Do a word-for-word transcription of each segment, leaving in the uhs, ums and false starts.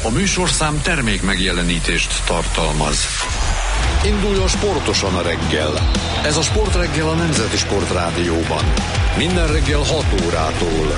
A műsorszám termék megjelenítést tartalmaz. Induljon sportosan a reggel. Ez a Sportreggel a Nemzeti Sportrádióban. Minden reggel hat órától.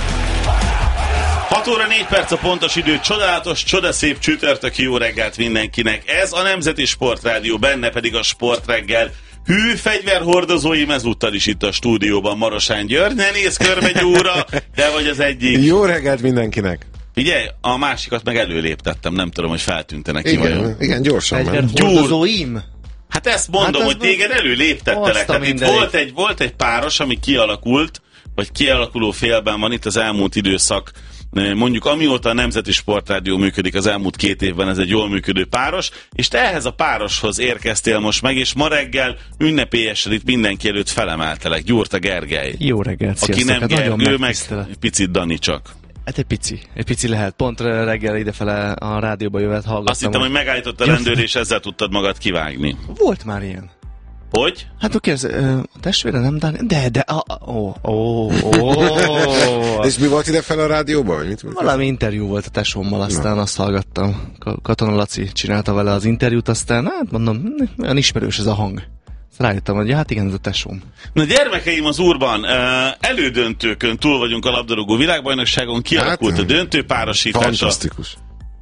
hat óra négy perc a pontos idő, csodálatos, csodaszép csütörtöki jó reggelt mindenkinek. Ez a Nemzeti Sportrádió, benne pedig a Sportreggel. Hű fegyverhordozóim ezúttal is itt a stúdióban, Marosán György. Ne nézz körmegyúra, de vagy az egyik. Jó reggelt mindenkinek! Figyelj, a másikat meg előléptettem, nem tudom, hogy feltűnte neki. Igen, vajon. igen, gyorsan. Fegyverhordozóim? Hát ezt mondom, hát hogy téged előléptettelek. Tehát itt volt egy, volt egy páros, ami kialakult, vagy kialakuló félben van itt az elmúlt időszak. Mondjuk amióta a Nemzeti Sportrádió működik az elmúlt két évben, ez egy jól működő páros, és te ehhez a pároshoz érkeztél most meg, és ma reggel ünnepélyesen itt mindenki előtt felemeltelek. Gyurta Gergely. Jó reggelt, aki sziasztok. nem Hát Gergő, meg egy picit Dani csak. Hát egy pici, egy pici lehet. Pont reggel idefele a rádióba jövet hallgattam. Azt hittem, hogy megállított a rendőr, és ezzel tudtad magad kivágni. Volt már ilyen. Hogy? Hát oké, ez, a testvére nem Dani, de, de, ó, ó, ó. És mi volt ide fel a rádióban? Vagy mit Valami interjú volt a tesómmal, aztán Na. azt hallgattam. Katona Laci csinálta vele az interjút, aztán hát mondom, olyan ismerős ez a hang. Rájöttem, hogy hát igen, ez a tesóm. Na gyermekeim, az Úrban elődöntőkön túl vagyunk a labdarúgó világbajnokságon, kialakult hát, a döntőpárosítása. Fantasztikus.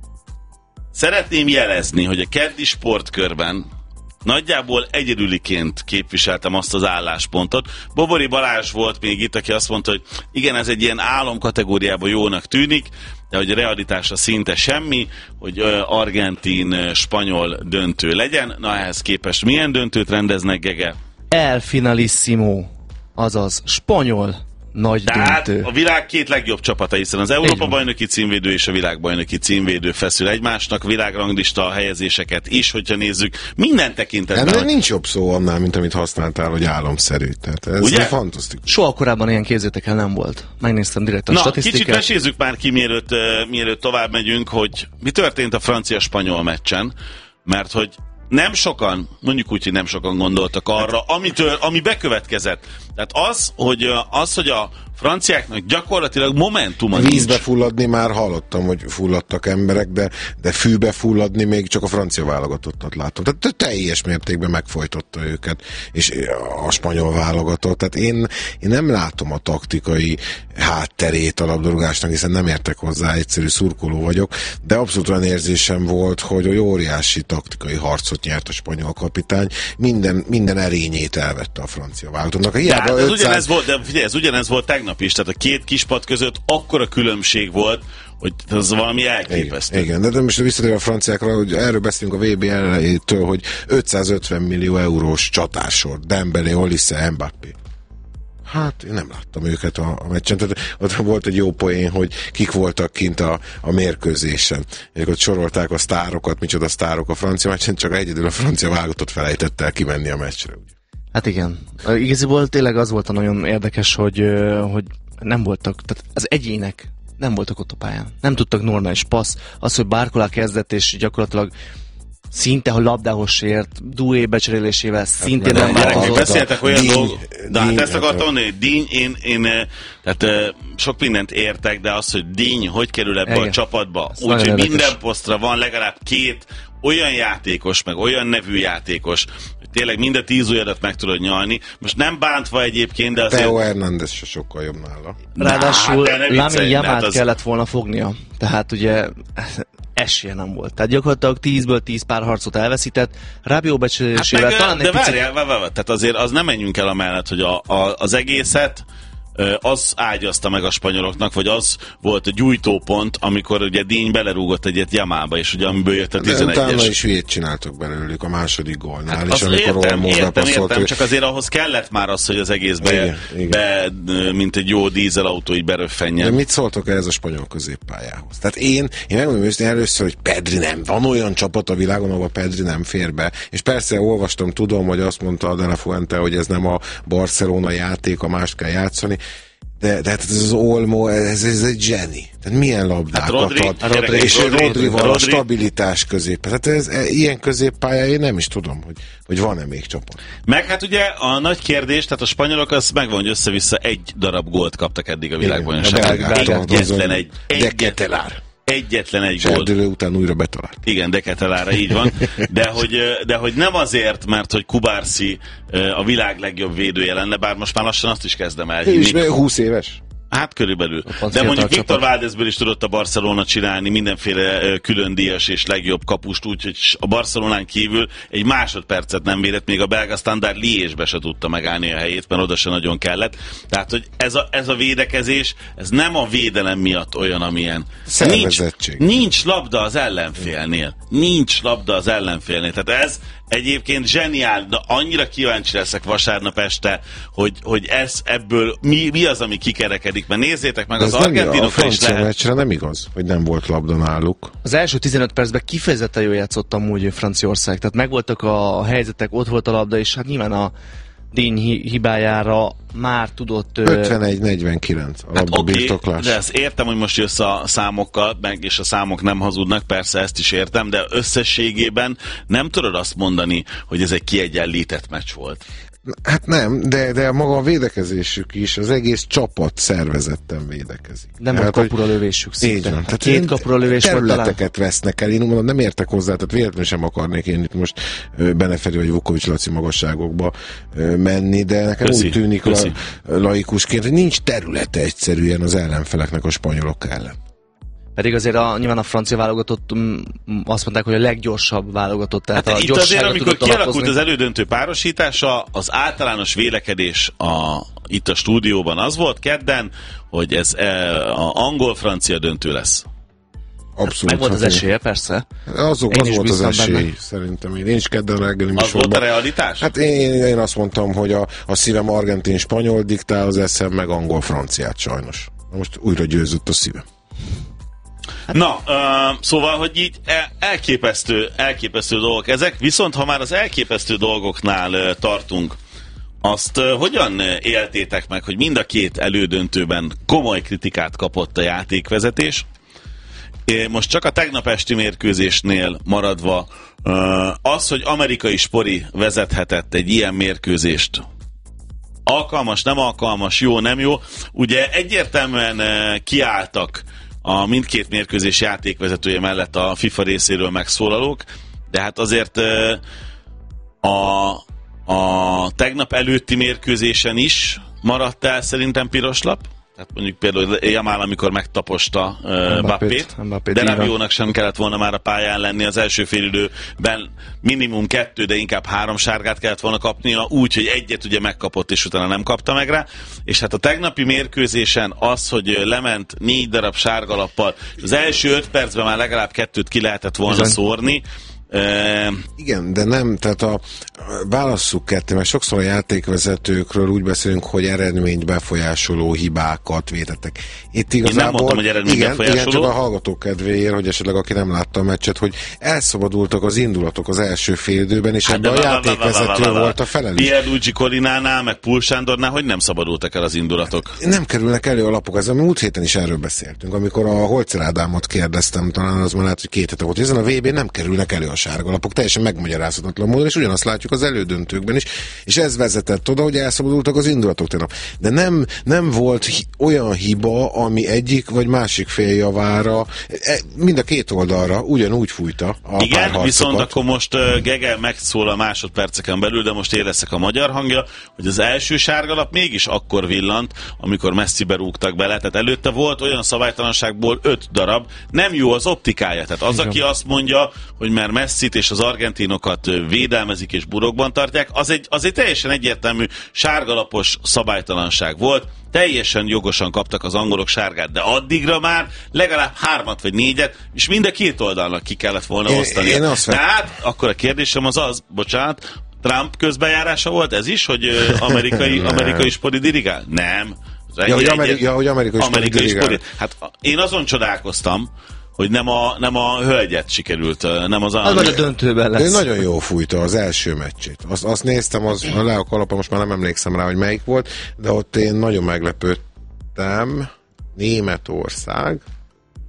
Szeretném jelezni, hogy a keddi sportkörben nagyjából egyedüliként képviseltem azt az álláspontot. Bobori Balázs volt még itt, aki azt mondta, hogy igen, ez egy ilyen álomkategóriában jónak tűnik, de hogy a realitásra szinte semmi, hogy argentin-spanyol döntő legyen. Na ehhez képest milyen döntőt rendeznek, Gege? El finalissimo, azaz spanyol nagy Tehát döntő. A világ két legjobb csapata, hiszen az Európa-bajnoki címvédő és a világbajnoki címvédő feszül egymásnak, világranglista helyezéseket is, hogyha nézzük, minden tekintetben. De nincs jobb szó annál, mint amit használtál, hogy álomszerű. Tehát ez ugye? Fantasztikus. Soha korábban ilyen képzétekkel nem volt. Megnéztem direkt a Na, statisztikát. kicsit mesézzük már ki, mielőtt, uh, mielőtt tovább megyünk, hogy mi történt a francia-spanyol meccsen, mert hogy nem sokan, mondjuk úgy, hogy nem sokan gondoltak arra, amitől, ami bekövetkezett. Tehát az, hogy, az, hogy a franciáknak gyakorlatilag momentuma nincs. Vízbe fulladni már hallottam, hogy fulladtak emberek, de, de fűbe fulladni még csak a francia válogatottat látom. Tehát teljes mértékben megfojtotta őket, és a spanyol válogatott. Tehát én, én nem látom a taktikai hátterét a labdarúgásnak, hiszen nem értek hozzá, egyszerű szurkoló vagyok, de abszolút olyan érzésem volt, hogy egy óriási taktikai harcot nyert a spanyol kapitány, minden, minden erényét elvette a francia válogatottnak. Hát ez ugyanez volt, de figyelj, ez ugyanez volt tegnap is, tehát a két kispad között akkora különbség volt, hogy ez valami elképesztő. Igen, igen, de most visszatérve a franciákra, hogy erről beszélünk a vé bé elejétől, hogy ötszázötven millió eurós csatársor, Dembélé, Olise, Mbappé. Hát én nem láttam őket a, a meccsen. Tehát ott volt egy jó poén, hogy kik voltak kint a, a mérkőzésen. Ők ott sorolták a sztárokat, micsoda sztárok a francia meccsen, csak egyedül a francia válogatott felejtett el kimenni a meccsre. Hát igen. Igaziból tényleg az volt a nagyon érdekes, hogy, hogy nem voltak, tehát az egyének nem voltak ott a pályán. Nem tudtak normális passz. Az, hogy Barcola kezdett, és gyakorlatilag szinte, ha labdához sért, Doué becserélésével szintén hát, nem változott. Beszéltek olyan dolgok, de hát ezt akartam hát, mondani, hogy Díny, én, én tehát sok mindent értek, de az, hogy Díny hogy kerül ebbe igen. a csapatba, úgyhogy minden posztra van legalább két olyan játékos, meg olyan nevű játékos, hogy tényleg minden tíz ujjadat meg tudod nyalni. Most nem bántva egyébként, de azért... Theo Hernández se sokkal jobb nála. Ráadásul Lamine Yamalt az... kellett volna fognia. Tehát ugye esélye nem volt. Tehát gyakorlatilag tízből tíz pár harcot elveszített. Rabiot becserélésével hát talán de egy picit... várjál, várjál, tehát azért az nem menjünk el amellett, hogy a, a, az egészet az ágyazta meg a spanyoloknak, vagy az volt a gyújtópont, amikor ugye Díny belerúgott egyet Yamába, és ugye amiből jött a tizenegyes. De utána is hülyét csináltak belőlük a második gólnál, hát és amikor értem, értem, értem, ő... csak azért ahhoz kellett már az, hogy az egészbe, igen, be, igen. mint egy jó dízelautó így beröffenjen. De mit szóltok ez a spanyol középpályához? Tehát én, én megmondom őszintén először, hogy Pedri nem, van olyan csapat a világon, ahol Pedri nem fér be, és persze olvastam, tudom, hogy azt mondta a De La Fuente, hogy ez nem a Barcelona játék, a mást kell játszani, de, de hát ez az Olmo, ez, ez egy zseni. Tehát milyen labdákat hát Rodri, ad, Rodri, és Rodri, Rodrival Rodri. A stabilitás közép. Hát ez, ez, ilyen középpálya, én nem is tudom, hogy, hogy van-e még csapat. Meg hát ugye a nagy kérdés, tehát a spanyolok az megvan, hogy össze-vissza egy darab gólt kaptak eddig a világbajnokságon. Egyetlen egy. De Ketelár. egyetlen egy gólt. Serdülő után újra betalált. Igen, de Ketelára így van. De hogy, de hogy nem azért, mert hogy Kubarsi a világ legjobb védője lenne, bár most már lassan azt is kezdem elhinni. Ő is húsz éves. Hát körülbelül. De mondjuk Viktor Valdezből is tudott a Barcelona csinálni mindenféle külön díjas és legjobb kapust, úgyhogy a Barcelonán kívül egy másodpercet nem védett, még a belga Standard Liège-be se tudta megállni a helyét, mert oda se nagyon kellett. Tehát, hogy ez a, ez a védekezés, ez nem a védelem miatt olyan, amilyen. Nincs, nincs labda az ellenfélnél. Nincs labda az ellenfélnél. Tehát ez egyébként zseniál, de annyira kíváncsi leszek vasárnap este, hogy, hogy ez ebből mi, mi az, ami kikerekedik. Mert nézzétek meg, de az argentinokra is lehet. A meccsre nem igaz, hogy nem volt labda náluk. Az első tizenöt percben kifejezetten jól játszott amúgy Franciaország. Tehát megvoltak a helyzetek, ott volt a labda, és hát nyilván a Díny hibájára már tudott... ötvenegy negyvenkilenc a labda hát birtoklás. Okay, de ezt értem, hogy most jössz a számokkal, meg és a számok nem hazudnak, persze ezt is értem, de összességében nem tudod azt mondani, hogy ez egy kiegyenlített meccs volt. Hát nem, de, de maga a védekezésük is, az egész csapat szervezetten védekezik. Nem volt kapura lövésük szinte. Így van. Hát két kapura lövés volt talán. Területeket vesznek el, én mondom, nem értek hozzá, tehát véletlenül sem akarnék én itt most Beneferi vagy Vukovics Laci magasságokba menni, de nekem köszi, úgy tűnik la, laikusként, hogy nincs területe egyszerűen az ellenfeleknek a spanyolok ellen. Pedig azért a, nyilván a francia válogatott azt mondták, hogy a leggyorsabb válogatott. Tehát hát a itt azért, amikor kialakult az elődöntő párosítása, az általános vélekedés a, itt a stúdióban az volt kedden, hogy ez e, a angol-francia döntő lesz. Abszolút. Meg volt az esélye, persze. Azok, az volt az esély, benne. Szerintem én. Én is kedden reggeli műsorban. Az volt a realitás? Hát én, én azt mondtam, hogy a, a szívem argentin-spanyol diktál, az eszem meg angol-franciát sajnos. Most újra győzött a szívem. Hát. Na, uh, szóval, hogy így elképesztő, elképesztő dolgok ezek, viszont ha már az elképesztő dolgoknál uh, tartunk, azt uh, hogyan éltétek meg, hogy mind a két elődöntőben komoly kritikát kapott a játékvezetés? É, most csak a tegnap esti mérkőzésnél maradva, uh, az, hogy amerikai spori vezethetett egy ilyen mérkőzést, alkalmas, nem alkalmas, jó, nem jó, ugye egyértelműen uh, kiálltak a mindkét mérkőzés játékvezetője mellett a FIFA részéről megszólalók, de hát azért a, a tegnap előtti mérkőzésen is maradt el szerintem piros lap. Tehát mondjuk például Jamal, amikor megtaposta uh, Mbappét, de Rabiónak sem kellett volna már a pályán lenni, az első félidőben minimum kettő, de inkább három sárgát kellett volna kapnia, úgy, hogy egyet ugye megkapott, és utána nem kapta meg rá, és hát a tegnapi mérkőzésen az, hogy lement négy darab sárgalappal, az első öt percben már legalább kettőt ki lehetett volna Bizony. szórni. Uh, Igen, de nem, tehát a, válasszuk ketté, mert sokszor a játékvezetőkről úgy beszélünk, hogy eredményt befolyásoló hibákat vétettek. Itt igazából, Én nem mondtam, hogy eredményt igen, befolyásoló. Igen, csak a hallgatók kedvéért, hogy esetleg aki nem látta a meccset, hogy elszabadultak az indulatok az első félidőben, és ebben a játékvezető volt a felelős. Pierluigi Collinánál, meg Pul Sándornál, hogy nem szabadultak el az indulatok? Nem kerülnek elő a lapok, ez a múlt héten is erről beszéltünk, amikor a Holzer Ádámot kérdeztem, talán az már lehet, hogy két hete volt, hogy ezen a vé bén nem kerülnek elő a sárgalapok, teljesen megmagyarázhatatlan módon, és ugyanazt látjuk az elődöntőkben is, és ez vezetett oda, hogy elszabadultak az indulatok tegnap. De nem, nem volt hi- olyan hiba, ami egyik vagy másik fél javára, mind a két oldalra ugyanúgy fújta a Igen, párharcokat. Viszont akkor most uh, Gege megszól a másodperceken belül, de most én leszek a magyar hangja, hogy az első sárgalap mégis akkor villant, amikor Messibe rúgtak bele, tehát előtte volt olyan szabálytalanságból öt darab, nem jó az optikája, tehát az, aki azt mondja, hogy mert Messit és az argentinokat védelmezik és burokban tartják, az egy, az egy teljesen egyértelmű sárgalapos szabálytalanság volt, teljesen jogosan kaptak az angolok sárgát, de addigra már legalább hármat vagy négyet, és mind a két oldalnak ki kellett volna osztani. Tehát akkor a kérdésem az az, bocsánat, Trump közbejárása volt ez is, hogy amerikai, amerikai spori dirigál? Nem. Ja, hogy, Ameri- ja, hogy amerikai, amerikai spori. Hát én azon csodálkoztam, hogy nem a, nem a hölgyet sikerült, nem az... Az vagy a döntőben lesz. Ő nagyon jól fújta az első meccsét. Azt, azt néztem, az, a Leó kalapa, most már nem emlékszem rá, hogy melyik volt, de ott én nagyon meglepődtem. Németország.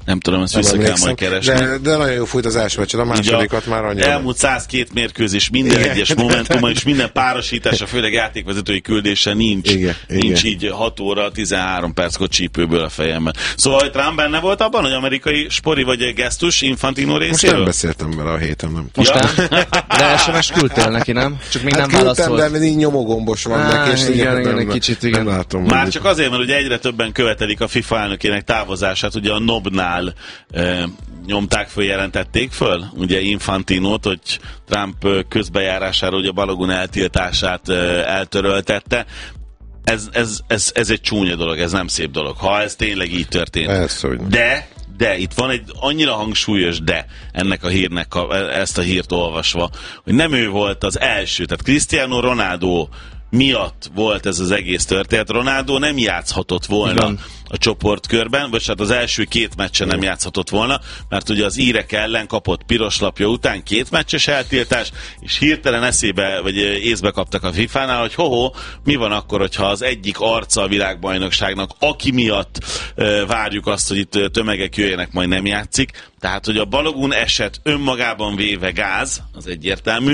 Nem tudom, ezt vissza kell majd keresni. De, de nagyon jó fújt az első meccsen, a másodikat már annyira. Elmúlt százkettő mérkőzés, minden igen. egyes momentuma és minden párosítása, főleg játékvezetői küldése nincs, igen, nincs igen. így hat óra, tizenhárom perckor csípőből a fejemben. Szóval, hogy Trump benne volt abban, hogy amerikai spori vagy gesztus Infantino részéről? Most nem beszéltem vele a héten, nem. Most ja. nem? De es em es küldtél neki, nem? Csak még hát nem válaszolt. De így nyomogombos van Á, neki, és igen, igen, nem, kicsit, igen. nem látom. Már csak azért, mert ugye egyre többen követelik a FIFA elnökének távozását, ugye a Nobnál e, nyomták föl, jelentették föl, ugye Infantinót, hogy Trump közbejárására ugye a Balogun eltiltását e, eltöröltette. Ez, ez, ez, ez egy csúnya dolog, ez nem szép dolog, ha ez tényleg így történt. Ez, de, de, itt van egy annyira hangsúlyos de ennek a hírnek, a, ezt a hírt olvasva, hogy nem ő volt az első, tehát Cristiano Ronaldo miatt volt ez az egész történet. Ronaldo nem játszhatott volna Igen. a csoportkörben, vagy hát az első két meccsen nem játszhatott volna, mert ugye az írek ellen kapott piros lapja után két meccses eltiltás, és hirtelen eszébe, vagy észbe kaptak a fifánál, hogy hoho, mi van akkor, hogyha az egyik arca a világbajnokságnak, aki miatt uh, várjuk azt, hogy itt tömegek jöjjenek, majd nem játszik. Tehát, hogy a Balogun eset önmagában véve gáz, az egyértelmű,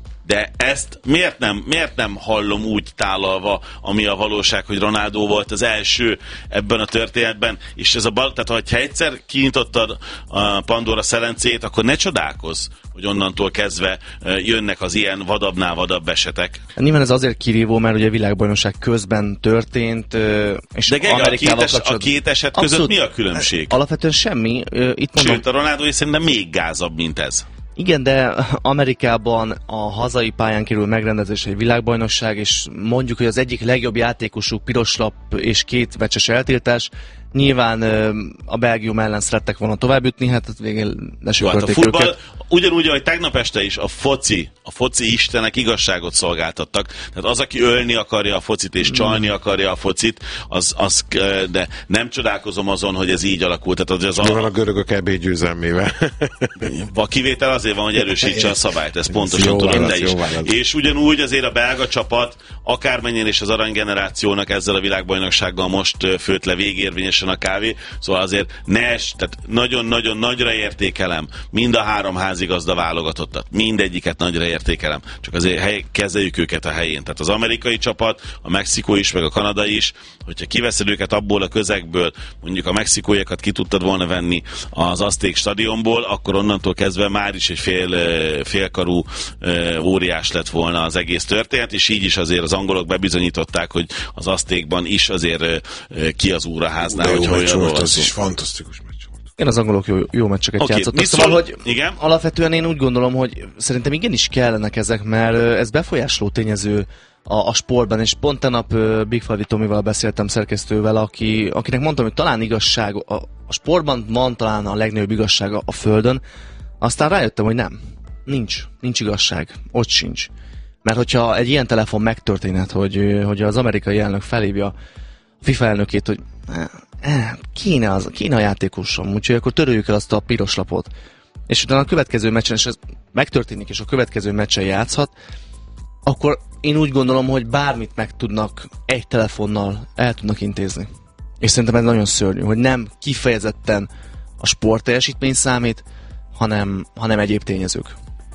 de ezt miért nem, miért nem hallom úgy tálalva, ami a valóság, hogy Ronaldo volt az első ebben a történetben, és ez a bal, tehát ha egyszer kinyitottad a Pandora szelencét, akkor ne csodálkozz, hogy onnantól kezdve jönnek az ilyen vadabbnál vadabb esetek. Nyilván ez azért kirívó, mert ugye a világbajnokság közben történt, és de Gege, a, két es, a két eset között Abszolút, mi a különbség? Alapvetően semmi. Itt mondom, Sőt, a Ronaldo szerintem még gázabb, mint ez. Igen, de Amerikában a hazai pályán kerül megrendezésre egy világbajnokság, és mondjuk, hogy az egyik legjobb játékosuk piros lap és két meccses eltiltás. Nyilván a Belgium ellen szerettek volna továbbjutni, hát végén lesöpörték hát futball, őket. Ugyanúgy, ahogy tegnap este is a foci, a foci istenek igazságot szolgáltattak. Tehát az, aki ölni akarja a focit és csalni akarja a focit, az, az, de nem csodálkozom azon, hogy ez így alakult. Tehát az, az a... van a görögök ebédgyőzelmével. A kivétel azért van, hogy erősítse a szabályt, ezt pontosan tudom, de is. És ugyanúgy azért a belga csapat, akármennyien is az aranygenerációnak ezzel a világbajnoksággal most főtt le végérvényesen a kávé, szóval azért ne es, tehát nagyon-nagyon nagyra értékelem mind a három házigazda válogatottat, mindegyiket nagyra értékelem, csak azért hely, kezeljük őket a helyén. Tehát az amerikai csapat, a mexikói is, meg a kanadai is, hogyha kiveszed őket abból a közegből, mondjuk a mexikóiakat ki tudtad volna venni az Azték stadionból, akkor onnantól kezdve már is egy fél, félkarú óriás lett volna az egész történet, és így is azért az angolok bebizonyították, hogy az Aztékban is azért ki az úraháznál, de hogy jó meccs volt, az is fantasztikus meccs volt. Igen, az angolok jó, jó meccseket okay, játszottak. Szóval, hogy igen? Alapvetően én úgy gondolom, hogy szerintem igenis kellenek ezek, mert ez befolyásoló tényező a, a sportban, és pont tegnap uh, Big Falvi Tomival beszéltem, szerkesztővel, aki, akinek mondtam, hogy talán igazság, a, a sportban van talán a legnagyobb igazság a, a földön, aztán rájöttem, hogy nem. Nincs. Nincs igazság. Ott sincs. Mert hogyha egy ilyen telefon megtörténhet, hogy, hogy az amerikai elnök felhívja a FIFA elnökét, hogy eh, kéne, az, kéne a játékosom, úgyhogy akkor töröljük el azt a piros lapot. És utána a következő meccsen, és ez megtörténik, és a következő meccsen játszhat, akkor én úgy gondolom, hogy bármit meg tudnak egy telefonnal el tudnak intézni. És szerintem ez nagyon szörnyű, hogy nem kifejezetten a sport teljesítmény számít, hanem, hanem egyéb tényezők.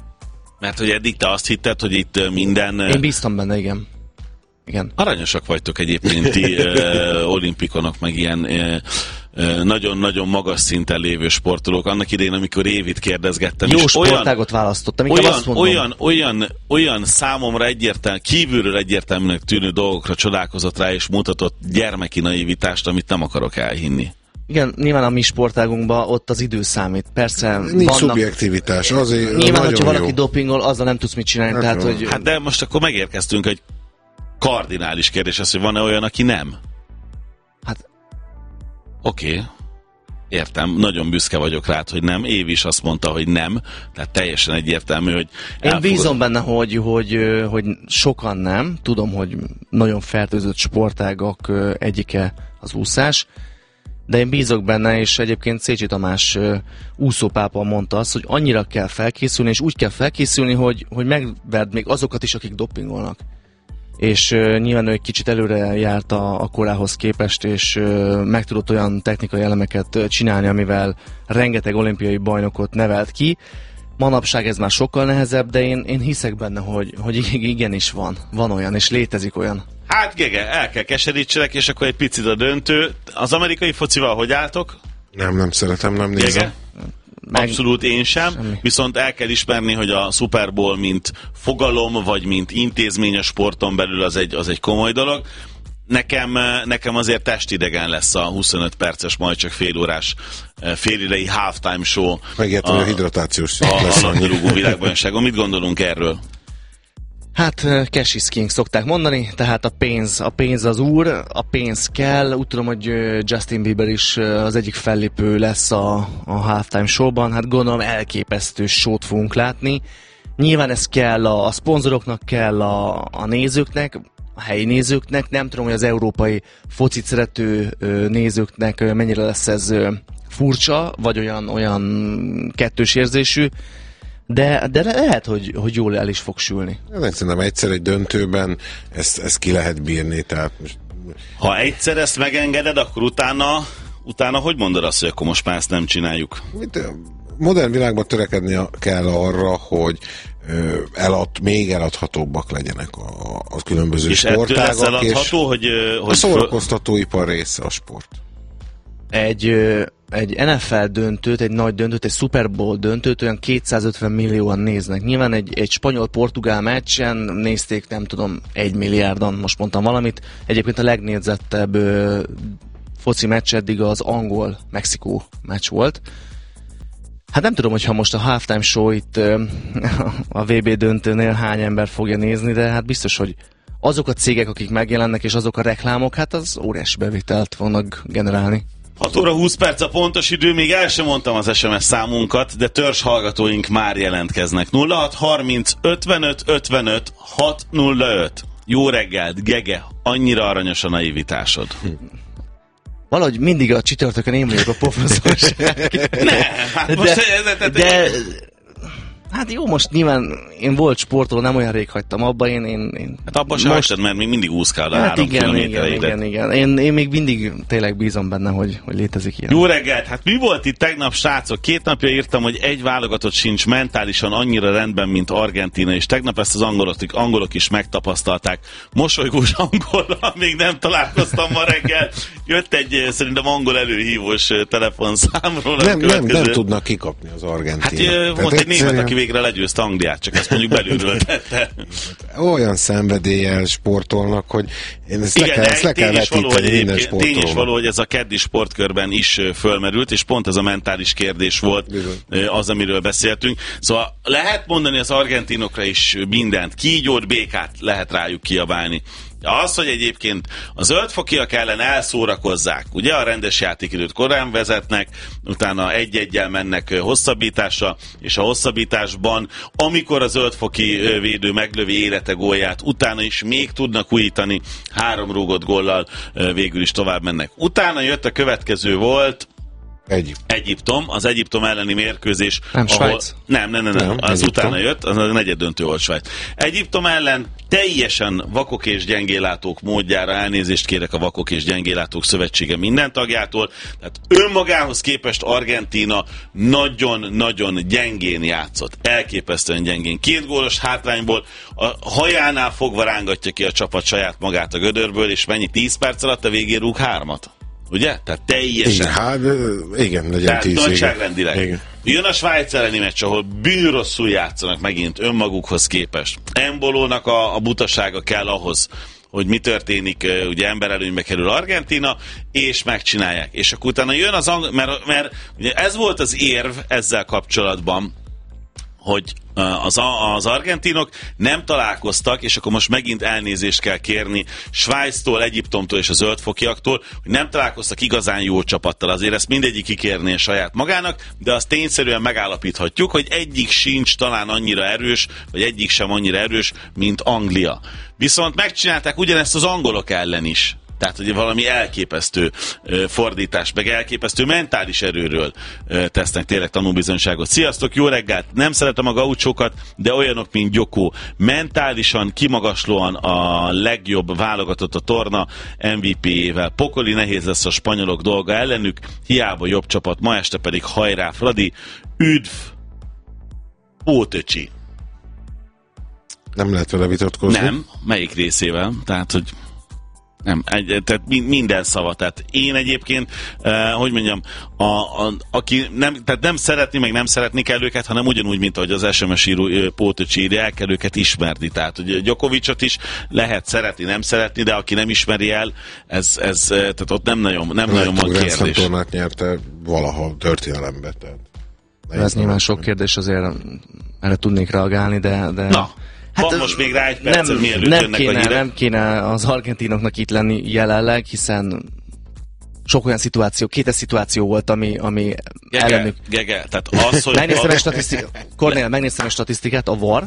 Mert hogy eddig te azt hitted, hogy itt minden... Én bíztam benne, igen. Igen. Aranyosak vagytok egyébként ti uh, olimpikonok, meg ilyen uh, uh, nagyon-nagyon magas szinten lévő sportolók. Annak idején, amikor Évit kérdezgettem. Jó sportágot választottam. Olyan, azt olyan, olyan, olyan számomra egyértelmű, kívülről egyértelműnek tűnő dolgokra csodálkozott rá, és mutatott gyermeki naivitást, amit nem akarok elhinni. Igen, nyilván a mi sportágunkban ott az idő számít. Persze nincs vannak... szubjektivitás. Azért nyilván, hogyha valaki dopingol, azzal nem tudsz mit csinálni. Hát, tehát, hogy... hát de most akkor megérkeztünk egy kardinális kérdés, az, hogy van-e olyan, aki nem? Hát... Oké. Okay. Értem, nagyon büszke vagyok rád, hogy nem. Év is azt mondta, hogy nem. Tehát teljesen egyértelmű, hogy... Elfogad... Én bízom benne, hogy, hogy, hogy sokan nem. Tudom, hogy nagyon fertőzött sportágak egyike az úszás. De én bízok benne, és egyébként Szécsi Tamás uh, úszópápa mondta azt, hogy annyira kell felkészülni, és úgy kell felkészülni, hogy, hogy megverd még azokat is, akik dopingolnak. és uh, nyilván ő egy kicsit előre járt a, a korához képest, és uh, meg tudott olyan technikai elemeket uh, csinálni, amivel rengeteg olimpiai bajnokot nevelt ki. Manapság ez már sokkal nehezebb, de én, én hiszek benne, hogy, hogy igenis van. Van olyan, és létezik olyan. Hát Gege, el kell keserítsenek, és akkor egy picit a döntő. Az amerikai focival hogy álltok? Nem, nem szeretem, nem nézem. Gege? Meg... Abszolút én sem, semmi. Viszont el kell ismerni, hogy a Super Bowl mint fogalom, vagy mint intézmény a sporton belül az egy, az egy komoly dolog. Nekem, nekem azért testidegen lesz a huszonöt perces, majd csak félórás félidei halftime show. Megértem, a, hogy a hidratációs a, lesz a labdarúgó világbajnokságon. Mit gondolunk erről? Hát cash is king szokták mondani, tehát a pénz, a pénz az úr, a pénz kell. Úgy tudom, hogy Justin Bieber is az egyik fellépő lesz a, a halftime showban. Hát gondolom elképesztő showt fogunk látni. Nyilván ez kell a, a szponzoroknak, kell a, a nézőknek, a helyi nézőknek. Nem tudom, hogy az európai focit szerető nézőknek mennyire lesz ez furcsa, vagy olyan, olyan kettős érzésű. De, de lehet, hogy, hogy jól el is fog sülni. Hát szerintem egyszer egy döntőben ezt, ezt ki lehet bírni. Tehát most... Ha egyszer ezt megengeded, akkor utána, utána hogy mondod azt, hogy akkor most már ezt nem csináljuk? Modern világban törekedni kell arra, hogy elad, még eladhatóbbak legyenek a, a különböző és sportágak. És ettől lesz eladható, hogy, hogy... A szórakoztatóipar része a sport. Egy, egy en ef el döntőt, egy nagy döntőt, egy Super Bowl döntőt olyan kétszázötven millióan néznek. Nyilván egy, egy spanyol-portugál meccsen nézték, nem tudom, egy milliárdan, most mondtam valamit. Egyébként a legnézettebb ö, foci meccs eddig az angol-mexikó meccs volt. Hát nem tudom, hogyha most a halftime show itt ö, a vé bé döntőnél hány ember fogja nézni, de hát biztos, hogy azok a cégek, akik megjelennek, és azok a reklámok, hát az óriási bevételt fognak generálni. hat óra húsz perc a pontos idő, még el sem mondtam az es em es számunkat, de törzs hallgatóink már jelentkeznek. nulla hat harminc ötvenöt ötvenöt hat nulla öt. Jó reggelt, Gege, annyira aranyos a naivitásod. Valahogy mindig a csütörtökön én vagyok a professzorság. Ne, hát most de, de, de, hát jó, most nyilván én volt sportoló, nem olyan rég hagytam abba, én... én, én hát abba sem most... hagytad, mert még mindig úszkál a hát három igen, kilométerre igen, igen, igen. Én, én még mindig tényleg bízom benne, hogy, hogy létezik ilyen. Jó reggelt, hát mi volt itt tegnap, srácok? Két napja írtam, hogy egy válogatott sincs mentálisan annyira rendben, mint Argentína, és tegnap ezt az angolok, angolok is megtapasztalták. Mosolygós angollal még nem találkoztam ma reggel. Jött egy szerintem angol előhívós telefonszámról. Nem, nem, nem tudnak kikapni az Argentína. Hát volt egy német, aki végre legyőzte Angliát, csak ezt mondjuk belülről tette. Olyan szenvedéllyel sportolnak, hogy én ezt igen, le kell, ezt le kell vetíteni minden sportolónak. Tény is való, hogy ez a keddi sportkörben is fölmerült, és pont ez a mentális kérdés volt bizony az, amiről beszéltünk. Szóval lehet mondani az argentinokra is mindent, kígyót, békát lehet rájuk kiabálni. Az, hogy egyébként a zöldfokiak ellen elszórakozzák, ugye a rendes játékidőt korán vezetnek, utána egy-egyel mennek hosszabbításra, és a hosszabbításban, amikor a zöldfoki védő meglövi élete gólját, utána is még tudnak újítani, három rúgott góllal végül is tovább mennek. Utána jött a következő volt, Egyiptom. Egyiptom, az Egyiptom elleni mérkőzés. Nem, ahol... Svájc. Nem, nem, nem, nem. nem az Egyiptom. Utána jött, az a negyed döntő volt Svájc. Egyiptom ellen teljesen vakok és gyengélátók módjára, elnézést kérek a Vakok és Gyengélátók Szövetsége minden tagjától, tehát önmagához képest Argentína nagyon-nagyon gyengén játszott. Elképesztően gyengén. Két gólos hátrányból a hajánál fogva rángatja ki a csapat saját magát a gödörből, és mennyi tíz perc alatt a végén rúg hármat. Ugye? Tehát teljesen. Igen, hát igen, legyen tehát tíz. nagyságrendileg. Igen. Jön a Svájc elleni meccs, ahol bűnrosszul játszanak megint önmagukhoz képest. Embolónak a, a butasága kell ahhoz, hogy mi történik, ugye emberelőnybe kerül Argentína, és megcsinálják. És akkor utána jön az ang- mert, mert ugye ez volt az érv ezzel kapcsolatban, hogy az, az argentinok nem találkoztak, és akkor most megint elnézést kell kérni Svájctól, Egyiptomtól és a zöldfokiaktól, hogy nem találkoztak igazán jó csapattal. Azért ezt mindegyik kikérné saját magának, de azt tényszerűen megállapíthatjuk, hogy egyik sincs talán annyira erős, vagy egyik sem annyira erős, mint Anglia. Viszont megcsinálták ugyanezt az angolok ellen is. Tehát, hogy valami elképesztő fordítás, meg elképesztő mentális erőről tesznek tényleg tanúbizonyságot. Sziasztok, jó reggelt! Nem szeretem a gauchókat, de olyanok, mint Gyokó. Mentálisan, kimagaslóan a legjobb válogatott a torna em vé pé-ével. Pokoli nehéz lesz a spanyolok dolga ellenük, hiába jobb csapat, ma este pedig hajrá, Fradi, üdv, Pótöcsi. Nem lehet vele vitatkozni. Nem, melyik részével? Tehát, hogy nem, egy, tehát minden szava. Tehát én egyébként, eh, hogy mondjam, a, a, aki nem, tehát nem szeretni, meg nem szeretni kell őket, hanem ugyanúgy, mint ahogy az es em es író Pótöcsi írja, el kell őket ismerni. Tehát, hogy Djokovicot is lehet szeretni, nem szeretni, de aki nem ismeri el, ez, ez tehát ott nem nagyon, nem nagyon van kérdés. Grand Slam tornát nyerte valaha történelembe. Tehát ez nyilván sok kérdés, azért erre tudnék reagálni, de... de... Na. Hát van most még rá egy percet, nem, mielőtt nem jönnek kéne, a hírek. Nem kéne az argentinoknak itt lenni jelenleg, hiszen sok olyan szituáció, kétes szituáció volt, ami, ami Gege, ellenük... Gege, tehát az, hogy... Megnéztem a statisztikát, Kornél, megnéztem a statisztikát, a vé á er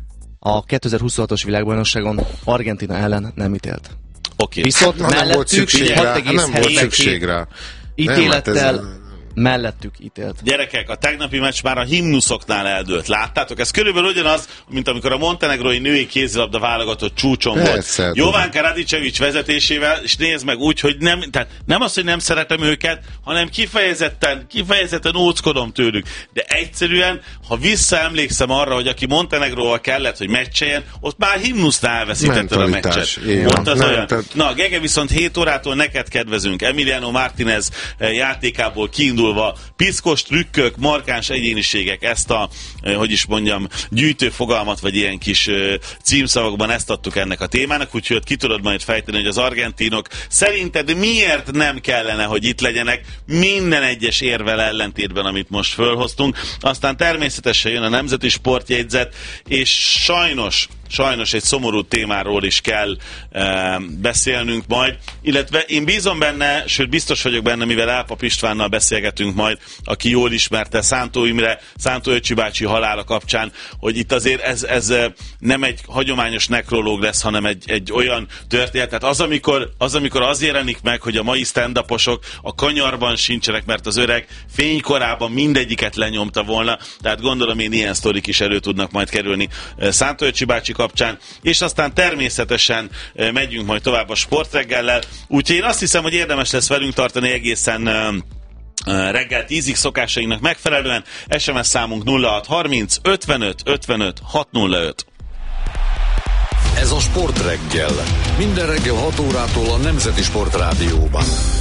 a kétezer-huszonhatos világbajnokságon Argentina ellen nem ítélt. Oké. Viszont hát nem volt szükség rá, hat egész nem volt szükség rá. ítélettel Nem, hát ez... mellettük ítélt. Gyerekek, a tegnapi meccs már a himnuszoknál eldőlt. Láttátok? Ez körülbelül ugyanaz, mint amikor a montenegrói női kézilabda válogatott csúcson Persze, volt. Jovánka Radicevic vezetésével, és nézd meg úgy, hogy nem, tehát nem az, hogy nem szeretem őket, hanem kifejezetten, kifejezetten óckodom tőlük. De egyszerűen, ha visszaemlékszem arra, hogy aki Montenegróval kellett, hogy meccseljen, ott már himnusznál elveszítetted a meccset. Ott az nem, olyan. Tehát... Na, Gege, viszont hét órától neked kedvezünk. Emiliano Martinez játékából kiindulva, piszkos trükkök, markáns egyéniségek, ezt a, hogy is mondjam, gyűjtő fogalmat, vagy ilyen kis címszavakban ezt adtuk ennek a témának, úgyhogy ki tudod majd fejteni, hogy az argentinok szerinted miért nem kellene, hogy itt legyenek minden egyes érvel ellentétben, amit most fölhoztunk. Aztán természetesen jön a nemzeti sportjegyzet, és sajnos Sajnos egy szomorú témáról is kell e, beszélnünk majd, illetve én bízom benne, sőt biztos vagyok benne, mivel Álpap Istvánnal beszélgetünk majd, aki jól ismerte Szántó Imre, Szántó Öcsi bácsi halála kapcsán, hogy itt azért ez, ez nem egy hagyományos nekrológ lesz, hanem egy, egy olyan történet. Tehát az amikor, az, amikor az jelenik meg, hogy a mai stand-uposok a kanyarban sincsenek, mert az öreg fénykorában mindegyiket lenyomta volna, tehát gondolom én ilyen sztorik is elő tudnak majd kerülni Szántó Öcsi bácsi kapcsán, és aztán természetesen megyünk majd tovább a sportreggellel, úgyhogy én azt hiszem, hogy érdemes lesz velünk tartani egészen reggel tízig szokásainknak megfelelően. es em es számunk nulla hat harminc ötvenöt ötvenöt hatszázöt. Ez a Sportreggel. Minden reggel hat órától a Nemzeti Sport Rádióban.